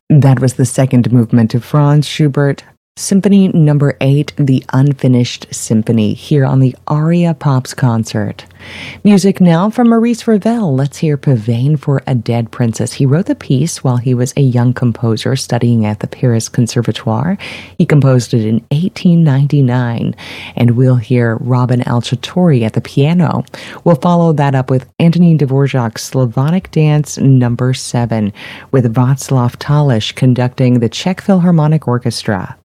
That was the second movement of Franz Schubert, Symphony Number 8, The Unfinished Symphony, here on the Aria Pops concert. Music now from Maurice Ravel. Let's hear Pavane for a Dead Princess. He wrote the piece while he was a young composer studying at the Paris Conservatoire. He composed it in 1899, and we'll hear Robin Alciatori at the piano. We'll follow that up with Antonin Dvorak's Slavonic Dance Number 7, with Václav Talish conducting the Czech Philharmonic Orchestra.